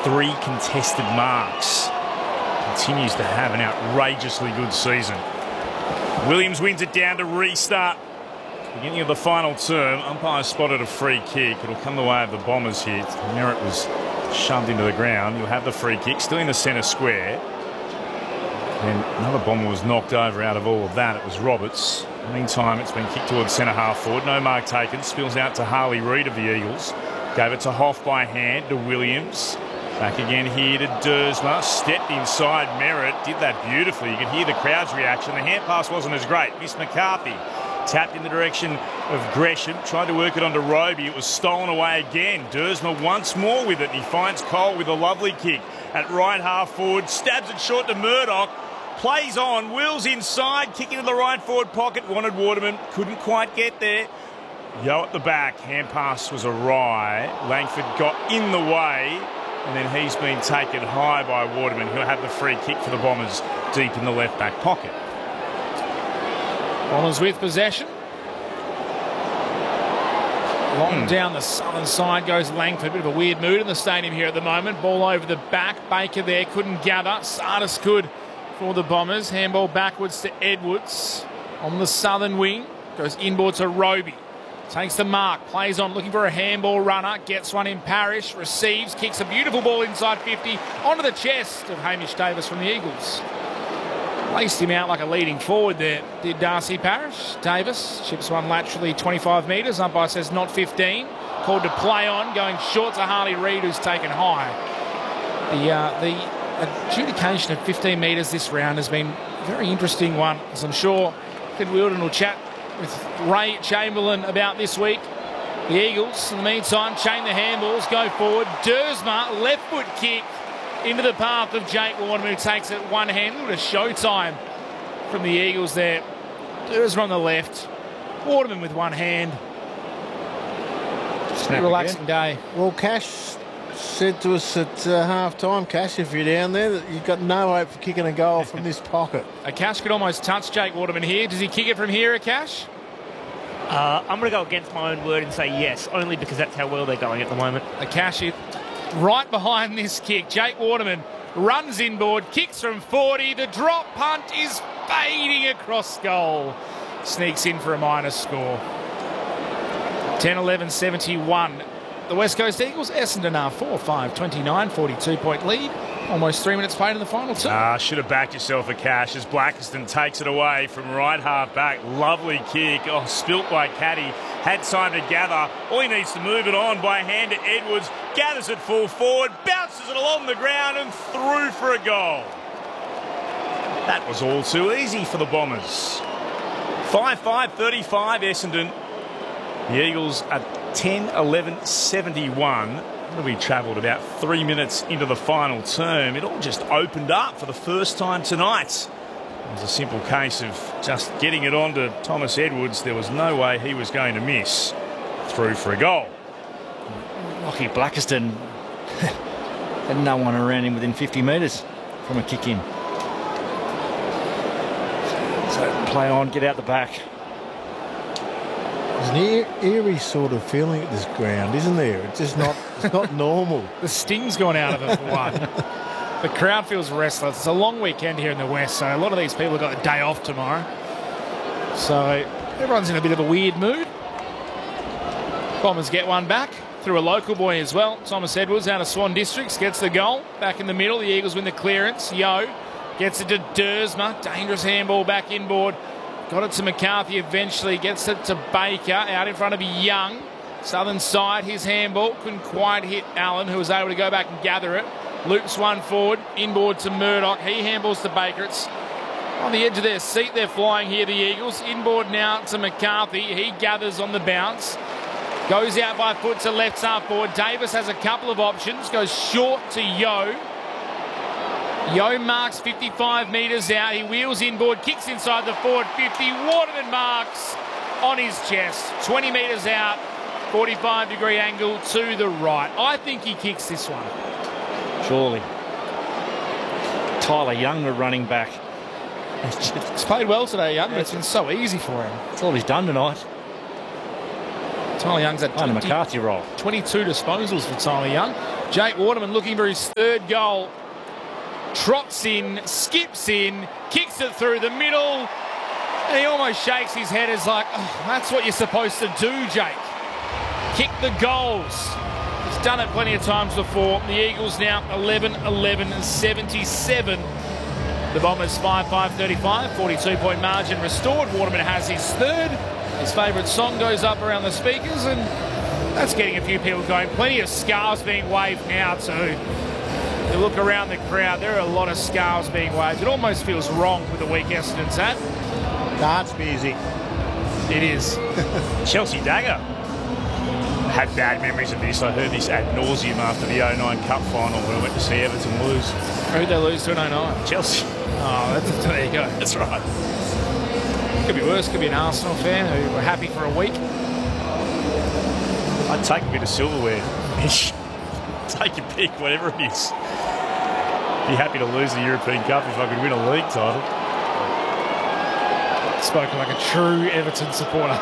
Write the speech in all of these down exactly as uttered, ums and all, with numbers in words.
three contested marks. Continues to have an outrageously good season. Williams wins it down to restart. Beginning of the final term, umpire spotted a free kick. It'll come the way of the Bombers here. Merritt was shoved into the ground. You'll have the free kick, still in the centre square. And another Bomber was knocked over out of all of that. It was Roberts. In the meantime, it's been kicked towards centre half forward. No mark taken. Spills out to Harley Reid of the Eagles. Gave it to Hoff by hand to Williams. Back again here to Dersma. Stepped inside Merritt. Did that beautifully. You could hear the crowd's reaction. The hand pass wasn't as great. Miss McCarthy tapped in the direction of Gresham. Tried to work it onto Roby. It was stolen away again. Dersma once more with it. And he finds Cole with a lovely kick at right half forward. Stabs it short to Murdoch. Plays on. Wills inside. Kicking to the right forward pocket. Wanted Waterman. Couldn't quite get there. Yo at the back. Hand pass was awry. Langford got in the way. And then he's been taken high by Waterman. He'll have the free kick for the Bombers deep in the left back pocket. Bombers with possession. Long Hmm. down the southern side goes Langford. Bit of a weird mood in the stadium here at the moment. Ball over the back. Baker there couldn't gather. Sardis could for the Bombers. Handball backwards to Edwards. On the southern wing. Goes inboard to Roby. Takes the mark, plays on, looking for a handball runner, gets one in Parrish, receives, kicks a beautiful ball inside fifty, onto the chest of Hamish Davis from the Eagles. Placed him out like a leading forward there, did Darcy Parrish. Davis chips one laterally twenty-five metres, umpire says not fifteen. Called to play on, going short to Harley Reid, who's taken high. The, uh, the adjudication of fifteen metres this round has been a very interesting one, as I'm sure Clint Wheeldon will chat with Ray Chamberlain about this week. The Eagles, in the meantime, chain the handballs, go forward. Dersma, left foot kick into the path of Jake Waterman, who takes it one hand. What a showtime from the Eagles there. Dersma on the left, Waterman with one hand. Just a relaxing day. Well, Cash said to us at uh, half time, Cash, if you're down there, that you've got no hope for kicking a goal from this pocket. Akash could almost touch Jake Waterman here. Does he kick it from here, Akash? Uh, I'm going to go against my own word and say yes, only because that's how well they're going at the moment. Akash is right behind this kick. Jake Waterman runs inboard, kicks from forty. The drop punt is fading across goal. Sneaks in for a minus score. ten eleven seventy-one. The West Coast Eagles, Essendon are four five twenty-nine, forty-two point lead. Almost three minutes played in the final two. Ah, should have backed yourself a cash as Blackiston takes it away from right half back. Lovely kick. Oh, spilt by Caddy. Had time to gather. All he needs to move it on by hand to Edwards. Gathers it full forward. Bounces it along the ground and through for a goal. That was all too easy for the Bombers. five five thirty-five Essendon. The Eagles are ten eleven seventy-one. We travelled about three minutes into the final term. It all just opened up for the first time tonight. It was a simple case of just getting it on to Thomas Edwards. There was no way he was going to miss. Through for a goal. Lockie Blackiston had no one around him within fifty metres from a kick in. So play on, get out the back. There's an eerie sort of feeling at this ground, isn't there? It's just not, it's not normal. The sting's gone out of it for one. The crowd feels restless. It's a long weekend here in the West, so a lot of these people have got a day off tomorrow. So everyone's in a bit of a weird mood. Bombers get one back through a local boy as well. Thomas Edwards out of Swan Districts gets the goal. Back in the middle, the Eagles win the clearance. Yo gets it to Dersma. Dangerous handball back inboard. Got it to McCarthy eventually. Gets it to Baker out in front of Young. Southern side, his handball. Couldn't quite hit Allen, who was able to go back and gather it. Loops one forward. Inboard to Murdoch. He handballs to Baker. It's on the edge of their seat. They're flying here, the Eagles. Inboard now to McCarthy. He gathers on the bounce. Goes out by foot to left half forward. Davis has a couple of options. Goes short to Yo. Yo marks fifty-five metres out. He wheels inboard, kicks inside the forward fifty. Waterman marks on his chest. twenty metres out, forty-five degree angle to the right. I think he kicks this one. Surely. Tyler Young, the running back. He's played well today, Young, but it's been so easy for him. That's all he's done tonight. Tyler Young's had On the McCarthy roll. twenty-two disposals for Tyler Young. Jake Waterman looking for his third goal. Trots in, skips in, kicks it through the middle. And he almost shakes his head as like, oh, that's what you're supposed to do, Jake. Kick the goals. He's done it plenty of times before. The Eagles now eleven eleven seventy-seven. The Bombers five five thirty-five, forty-two point margin restored. Waterman has his third. His favourite song goes up around the speakers, and that's getting a few people going. Plenty of scarves being waved now too. You look around the crowd, there are a lot of scarves being waved. It almost feels wrong with the week Essendon's at. Dance music. It is. Chelsea Dagger had bad memories of this. I heard this ad nauseum after the oh nine Cup final when I went to see Everton lose. Who'd they lose to in oh nine? Chelsea. Oh, that's, there you go. That's right. Could be worse. Could be an Arsenal fan who were happy for a week. I'd take a bit of silverware. Take your pick, whatever it is. Be happy to lose the European Cup if I could win a league title. Spoken like a true Everton supporter.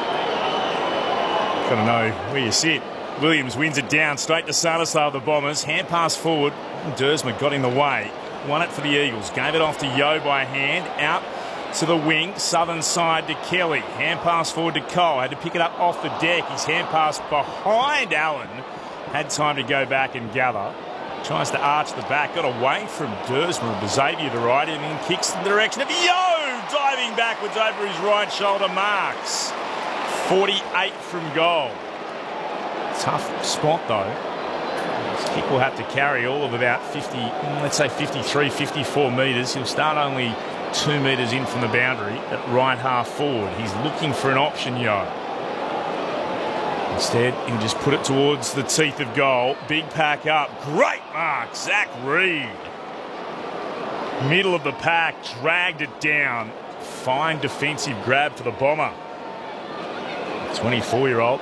Got to know where you sit. Williams wins it down straight to Salazar of the Bombers. Hand pass forward. Dersma got in the way. Won it for the Eagles. Gave it off to Yeo by hand. Out to the wing. Southern side to Kelly. Hand pass forward to Cole. Had to pick it up off the deck. His hand pass behind Allen. Had time to go back and gather. Tries to arch the back. Got away from Dersma of Xavier to right and then kicks in the direction of Yeo. Diving backwards over his right shoulder. Marks. forty-eight from goal. Tough spot though. His kick will have to carry all of about fifty, let's say fifty-three, fifty-four metres. He'll start only two metres in from the boundary at right half forward. He's looking for an option, Yeo. Instead, he'll just put it towards the teeth of goal. Big pack up. Great mark, Zach Reed. Middle of the pack, dragged it down. Fine defensive grab for the Bomber. twenty-four-year-old.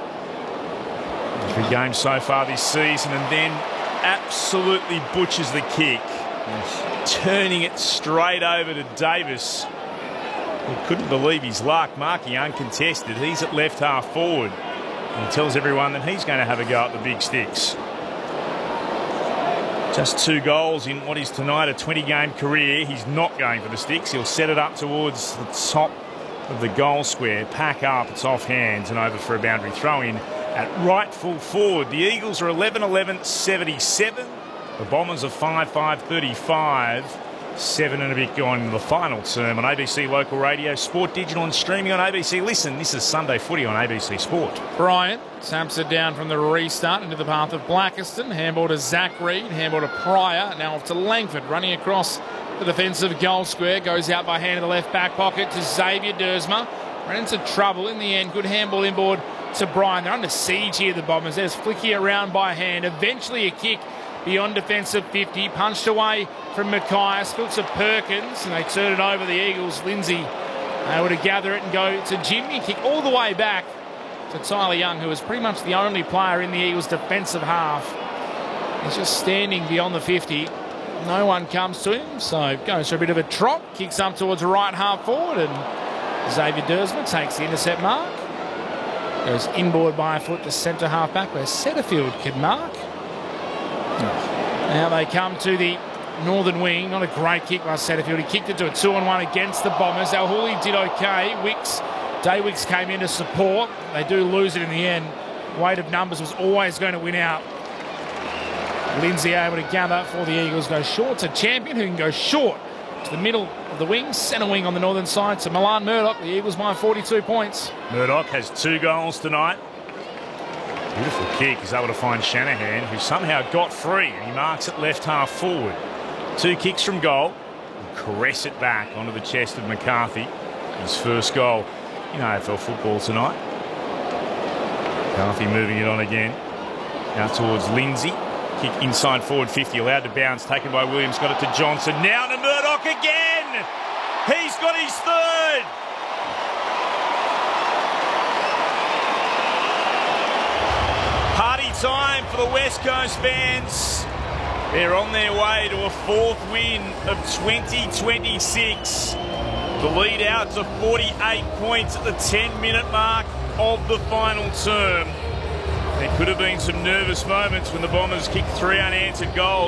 Three games so far this season, and then absolutely butchers the kick. Yes. Turning it straight over to Davis. He couldn't believe his luck, marking uncontested. He's at left half forward. And he tells everyone that he's going to have a go at the big sticks. Just two goals in what is tonight a twenty-game career. He's not going for the sticks. He'll set it up towards the top of the goal square. Pack up, it's off hands and over for a boundary throw in at right full forward. The Eagles are eleven eleven seventy-seven. The Bombers are five five thirty-five. Seven and a bit going into the final term on A B C Local Radio, Sport Digital and streaming on A B C Listen. This is Sunday Footy on A B C Sport. Bryant tamps it down from the restart into the path of Blackiston. Handball to Zach Reed, handball to Pryor. Now off to Langford, running across the defensive goal square. Goes out by hand in the left back pocket to Xavier Dersma. Ran into trouble in the end. Good handball inboard to Bryant. They're under siege here, the Bombers. There's Flicky around by hand. Eventually a kick beyond defensive fifty. Punched away from Mackay. Spills to Perkins, and they turn it over. The Eagles, Lindsay able to gather it and go to Jimmy. Kick all the way back to Tyler Young, who is pretty much the only player in the Eagles' defensive half. He's just standing beyond the fifty. No one comes to him, so goes for a bit of a trot. Kicks up towards the right half forward, and Xavier Dersma takes the intercept mark. Goes inboard by a foot to centre half back where Setterfield can mark. Now they come to the northern wing. Not a great kick by Setterfield. He kicked it to a two on one against the Bombers. Alhuli did okay. Wicks, Day Wicks came in to support. They do lose it in the end. Weight of numbers was always going to win out. Lindsay able to gather for the Eagles. Go short to Champion, who can go short to the middle of the wing. Centre wing on the northern side to Milan Murdoch. The Eagles by forty-two points. Murdoch has two goals tonight. Beautiful kick. He's able to find Shanahan, who somehow got free, and he marks it left half forward. Two kicks from goal. Caress it back onto the chest of McCarthy. His first goal in A F L football tonight. McCarthy moving it on again. Out towards Lindsay. Kick inside forward fifty. Allowed to bounce. Taken by Williams. Got it to Johnson. Now to Murdoch again. He's got his third. Party time for the West Coast fans. They're on their way to a fourth win of twenty twenty-six. The lead out to forty-eight points at the ten minute mark of the final term. There could have been some nervous moments when the Bombers kicked three unanswered goals.